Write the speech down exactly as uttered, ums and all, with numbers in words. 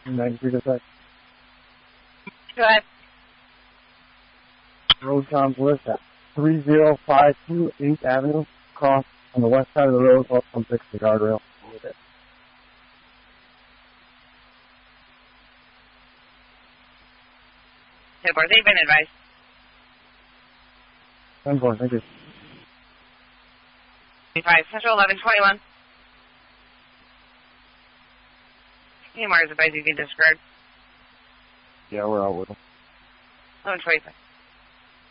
ninety-three to six. Go ahead. Road comms list at three zero five two eighth Avenue, cross on the west side of the road, up from fix the guardrail. With it. ten four, they've been advised. ten four, thank you. five, Central eleven twenty-one. E M R is advised you can disregard. Yeah, we're out with them. eleven twenty-five.